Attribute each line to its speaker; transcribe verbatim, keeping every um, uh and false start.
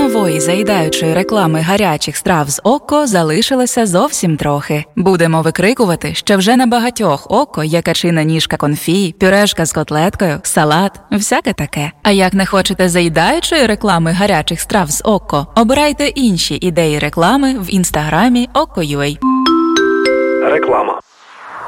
Speaker 1: нової заїдаючої реклами гарячих страв з Око залишилося зовсім трохи. Будемо викрикувати, що вже на багатьох Око є качина ніжка конфі, пюрешка з котлеткою, салат, всяке таке. А як не хочете заїдаючої реклами гарячих страв з Око, обирайте інші ідеї реклами в інстаграмі Око.ua.
Speaker 2: Реклама.